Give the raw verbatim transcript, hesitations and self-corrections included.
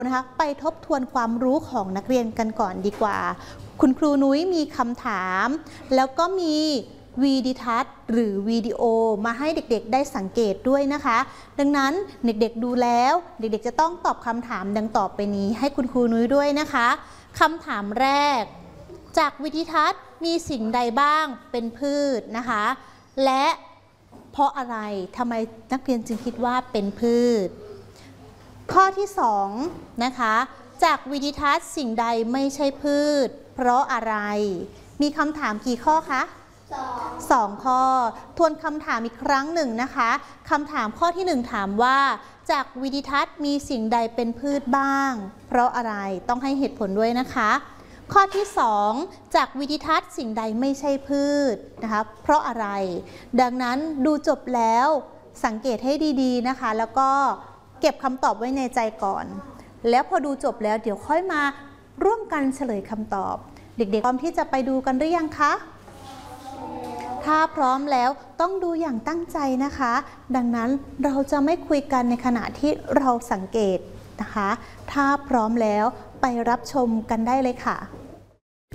นะคะไปทบทวนความรู้ของนักเรียนกันก่อนดีกว่าคุณครูนุ้ยมีคำถามแล้วก็มีวีดิทัศน์หรือวิดีโอมาให้เด็กๆได้สังเกตด้วยนะคะดังนั้นเด็กๆดูแล้วเด็กๆจะต้องตอบคำถามดังต่อไปนี้ให้คุณครูนุ้ยด้วยนะคะคำถามแรกจากวิดิทัศน์มีสิ่งใดบ้างเป็นพืชนะคะและเพราะอะไรทำไมนักเรียนจึงคิดว่าเป็นพืชข้อที่สองนะคะจากวิดิทัศน์สิ่งใดไม่ใช่พืชเพราะอะไรมีคำถามกี่ข้อคะสองสองข้อทวนคำถามอีกครั้งหนึ่งนะคะคำถามข้อที่หนึ่งถามว่าจากวิดิทัศน์มีสิ่งใดเป็นพืชบ้างเพราะอะไรต้องให้เหตุผลด้วยนะคะข้อที่สองจากวิดิทัศน์สิ่งใดไม่ใช่พืชนะคะเพราะอะไรดังนั้นดูจบแล้วสังเกตให้ดีๆนะคะแล้วก็เก็บคำตอบไว้ในใจก่อนแล้วพอดูจบแล้วเดี๋ยวค่อยมาร่วมกันเฉลยคำตอบเด็กๆพร้อมที่จะไปดูกันหรือยังคะถ้าพร้อมแล้วต้องดูอย่างตั้งใจนะคะดังนั้นเราจะไม่คุยกันในขณะที่เราสังเกตนะคะถ้าพร้อมแล้วไปรับชมกันได้เลยค่ะ